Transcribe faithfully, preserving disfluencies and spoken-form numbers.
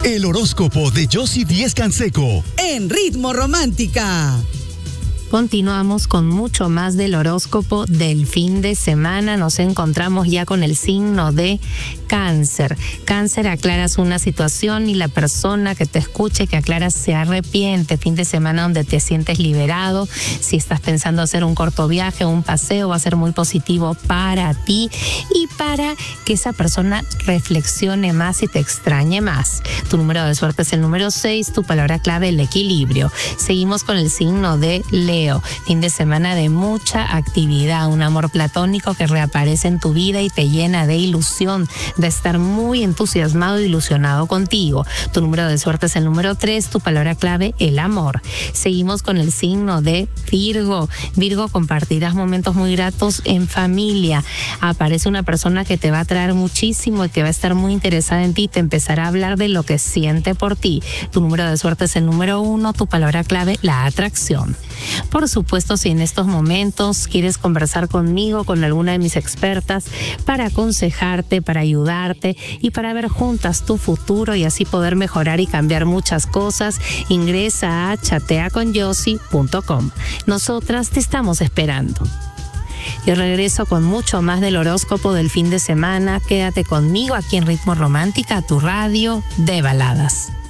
El horóscopo de Yossi Díez Canseco. En Ritmo Romántica. Continuamos con mucho más del horóscopo del fin de semana. Nos encontramos ya con el signo de Cáncer. Cáncer, aclaras una situación y la persona que te escuche, que aclaras, se arrepiente. Fin de semana donde te sientes liberado. Si estás pensando hacer un corto viaje o un paseo, va a ser muy positivo para ti y para que esa persona reflexione más y te extrañe más. Tu número de suerte es el número seis, tu palabra clave el equilibrio. Seguimos con el signo de Leo. Fin de semana de mucha actividad, un amor platónico que reaparece en tu vida y te llena de ilusión, de estar muy entusiasmado e ilusionado contigo. Tu número de suerte es el número tres, tu palabra clave el amor. Seguimos con el signo de Virgo. Virgo, compartirás momentos muy gratos en familia. Aparece una persona que te va a traer muchísimo y que va a estar muy interesada en ti, te empezará a hablar de lo que siente por ti. Tu número de suerte es el número uno, tu palabra clave la atracción. Por supuesto, si en estos momentos quieres conversar conmigo, con alguna de mis expertas, para aconsejarte, para ayudarte y para ver juntas tu futuro y así poder mejorar y cambiar muchas cosas, ingresa a chatea con yossi punto com. Nosotras te estamos esperando. Y regreso con mucho más del horóscopo del fin de semana. Quédate conmigo aquí en Ritmo Romántica, tu radio de baladas.